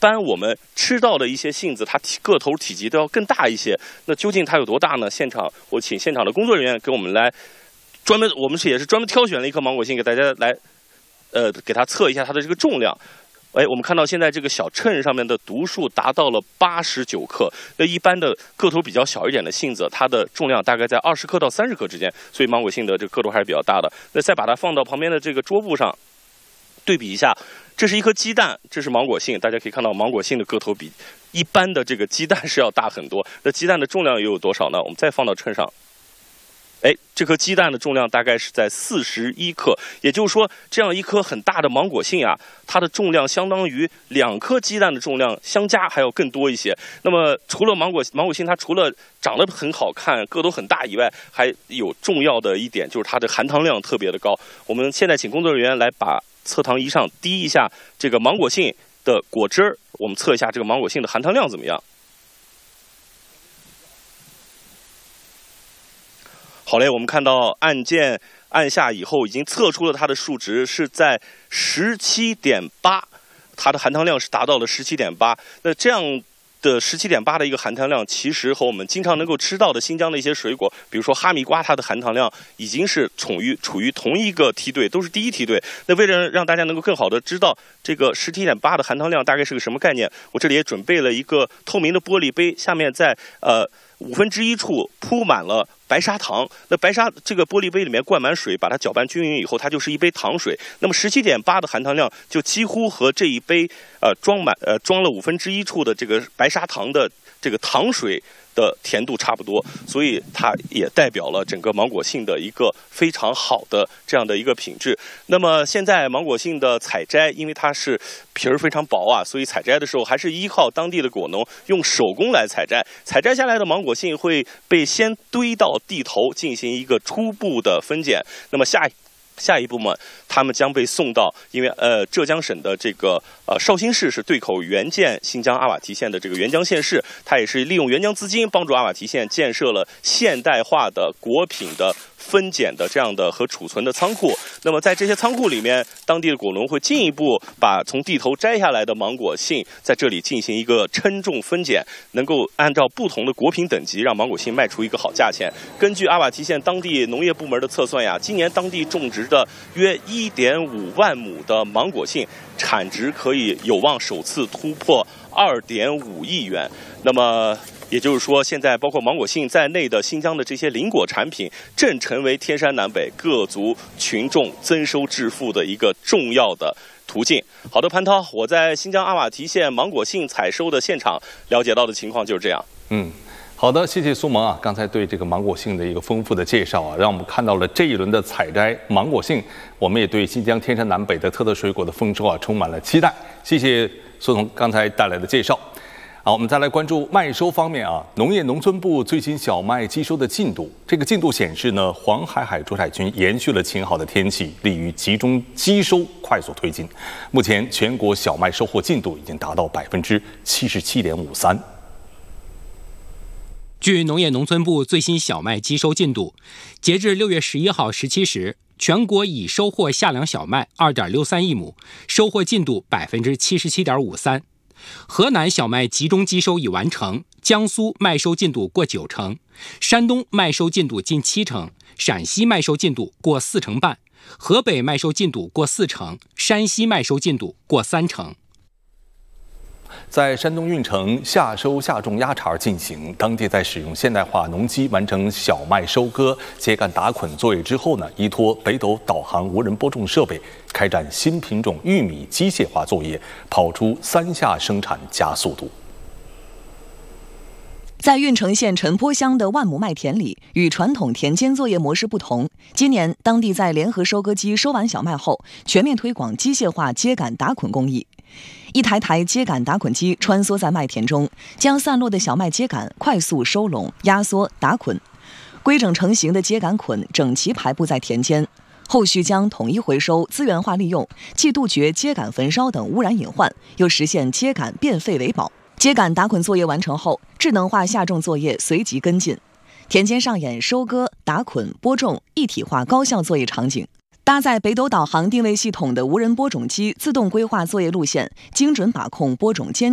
般我们吃到的一些杏子，它个头体积都要更大一些。那究竟它有多大呢？我请现场的工作人员给我们来我们也是专门挑选了一颗芒果杏给大家来，给它测一下它的这个重量。哎，我们看到现在这个小秤上面的读数达到了89克。那一般的个头比较小一点的杏子，它的重量大概在20克到30克之间，所以芒果杏的这个个头还是比较大的。那再把它放到旁边的这个桌布上，对比一下，这是一颗鸡蛋，这是芒果杏。大家可以看到，芒果杏的个头比一般的这个鸡蛋是要大很多。那鸡蛋的重量又有多少呢？我们再放到秤上。哎，这颗鸡蛋的重量大概是在41克，也就是说，这样一颗很大的芒果杏啊，它的重量相当于2颗鸡蛋的重量相加还要更多一些。那么，除了芒果杏，它除了长得很好看、个头很大以外，还有重要的一点就是它的含糖量特别的高。我们现在请工作人员来把测糖仪上滴一下这个芒果杏的果汁儿，我们测一下这个芒果杏的含糖量怎么样。好嘞，我们看到按键按下以后，已经测出了它的数值是在17.8，它的含糖量是达到了17.8。那这样的17.8的一个含糖量，其实和我们经常能够吃到的新疆的一些水果，比如说哈密瓜，它的含糖量已经是处于同一个梯队，都是第一梯队。那为了让大家能够更好的知道这个17.8的含糖量大概是个什么概念，我这里也准备了一个透明的玻璃杯，下面在1/5处铺满了白砂糖。那这个玻璃杯里面灌满水，把它搅拌均匀以后，它就是一杯糖水。那么17.8的含糖量就几乎和这一杯装了1/5处的这个白砂糖的这个糖水的甜度差不多，所以它也代表了整个芒果杏的一个非常好的这样的一个品质。那么现在芒果杏的采摘，因为它是皮儿非常薄啊，所以采摘的时候还是依靠当地的果农用手工来采摘。采摘下来的芒果杏会被先堆到地头进行一个初步的分拣。那么下一步嘛，他们将被送到，因为浙江省的这个绍兴市是对口援建新疆阿瓦提县的这个沅江县市，它也是利用沅江资金帮助阿瓦提县建设了现代化的果品的分拣的这样的和储存的仓库。那么在这些仓库里面，当地的果农会进一步把从地头摘下来的芒果杏在这里进行一个称重分拣，能够按照不同的果品等级让芒果杏卖出一个好价钱。根据阿瓦提县当地农业部门的测算呀，今年当地种植的约1.5万亩的芒果杏产值可以有望首次突破2.5亿元。那么也就是说，现在包括芒果杏在内的新疆的这些林果产品，正成为天山南北各族群众增收致富的一个重要的途径。好的，潘涛，我在新疆阿瓦提县芒果杏采收的现场了解到的情况就是这样。 好的，谢谢苏萌啊，刚才对这个芒果杏的一个丰富的介绍啊，让我们看到了这一轮的采摘芒果杏，我们也对新疆天山南北的特色水果的丰收啊充满了期待。谢谢苏彤刚才带来的介绍。好，我们再来关注麦收方面啊，农业农村部最新小麦机收的进度。这个进度显示呢，黄海主产区延续了晴好的天气，利于集中机收快速推进。目前全国小麦收获进度已经达到77.53%。 据农业农村部最新小麦机收进度，截至6月11号17时，全国已收获夏粮小麦2.63亿亩，收获进度77.53%。河南小麦集中机收已完成，江苏麦收进度过90%，山东麦收进度近70%，陕西麦收进度过4成半，河北麦收进度过4成，山西麦收进度过3成。 在山东运城，夏收夏种压茬进行，当地在使用现代化农机完成小麦收割、秸秆打捆作业之后呢，依托北斗导航无人播种设备，开展新品种玉米机械化作业，跑出3下生产加速度。 在运城县陈坡乡的万亩麦田里，与传统田间作业模式不同，今年当地在联合收割机收完小麦后，全面推广机械化秸秆打捆工艺。一台台秸秆打捆机穿梭在麦田中，将散落的小麦秸秆快速收拢、压缩、打捆，规整成型的秸秆捆整齐排布在田间。后续将统一回收、资源化利用，既杜绝秸秆焚烧等污染隐患，又实现秸秆变废为宝。秸秆打捆作业完成后，智能化下种作业随即跟进，田间上演收割、打捆、播种一体化高效作业场景。搭载北斗导航定位系统的无人播种机自动规划作业路线，精准把控播种间